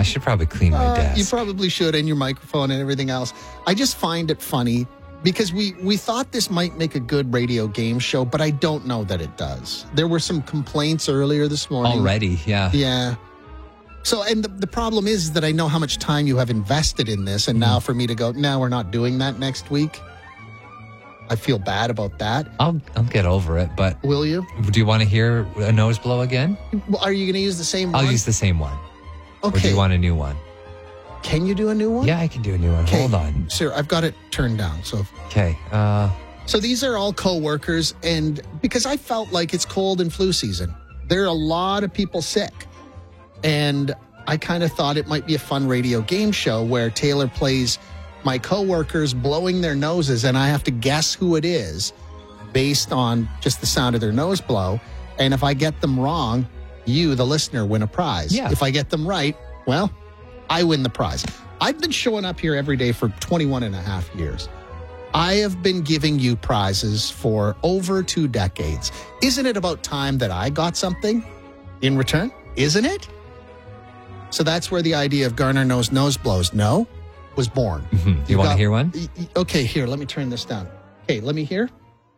I should probably clean my desk. You probably should, and your microphone and everything else. I just find it funny because we thought this might make a good radio game show, but I don't know that it does. There were some complaints earlier this morning. Already, yeah. Yeah. So, and the problem is that I know how much time you have invested in this, and now for me to go, no, we're not doing that next week, I feel bad about that. I'll get over it, but... Will you? Do you want to hear a nose blow again? Well, are you going to use the same one? I'll use the same one. Okay. Or do you want a new one? Can you do a new one? Yeah, I can do a new one. Okay. Hold on. Sir, I've got it turned down, so... Okay. So these are all co-workers, and because I felt like it's cold and flu season, there are a lot of people sick. And I kind of thought it might be a fun radio game show where Taylor plays my co-workers blowing their noses, and I have to guess who it is based on just the sound of their nose blow. And if I get them wrong, you, the listener, win a prize. Yeah. If I get them right, well, I win the prize. I've been showing up here every day for 21 and a half years. I have been giving you prizes for over 2 decades. Isn't it about time that I got something in return? Isn't it? So that's where the idea of Garner Knows Nose Blows was born. Do you want to hear one? Okay, here, let me turn this down. Okay, let me hear.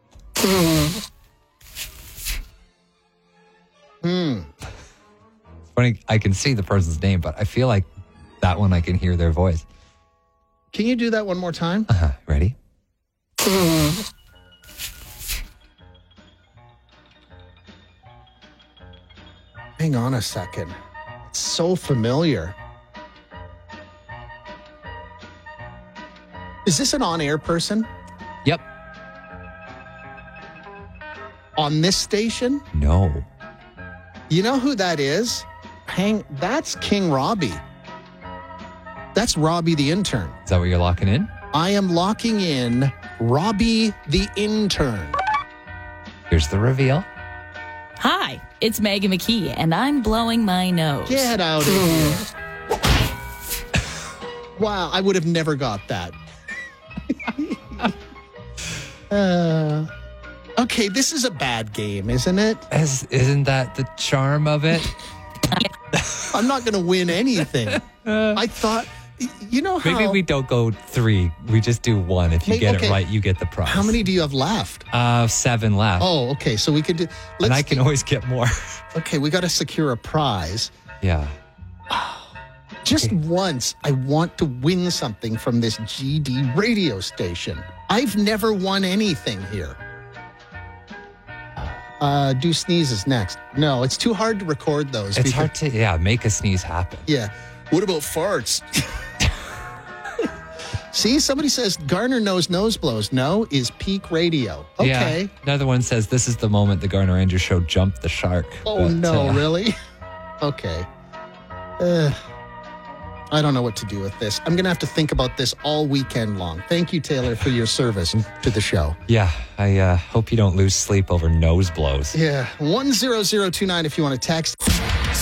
It's funny, I can see the person's name, but I feel like that one I can hear their voice. Can you do that one more time? Ready? Hang on a second. It's so familiar. Is this an on-air person? Yep. On this station? No. You know who that is? That's King Robbie. That's Robbie the intern. Is that what you're locking in? I am locking in Robbie the intern. Here's the reveal. Hi, it's Megan McKee, and I'm blowing my nose. Get out of here. Wow, I would have never got that. Okay, this is a bad game, isn't it? Isn't that the charm of it? I'm not going to win anything. I thought, you know how... Maybe we don't go 3. We just do 1. If you get it right, you get the prize. How many do you have left? 7 left. Oh, okay. So we could do... And I can always get more. Okay, we got to secure a prize. Yeah. Just once, I want to win something from this GD radio station. I've never won anything here. Do sneezes next. No, it's too hard to record those. It's hard to, make a sneeze happen. Yeah. What about farts? See, somebody says Garner Knows Nose Blows. No is peak radio. Okay. Yeah. Another one says this is the moment the Garner Andrews show jumped the shark. Oh, no, really? Okay. I don't know what to do with this. I'm going to have to think about this all weekend long. Thank you, Taylor, for your service to the show. Yeah, I hope you don't lose sleep over nose blows. Yeah, 10029 if you want to text.